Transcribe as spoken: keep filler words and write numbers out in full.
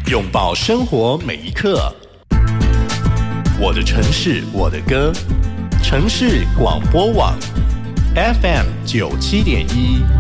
拥抱生活每一刻。我的城市，我的歌，城市广播网 F M 九七点一。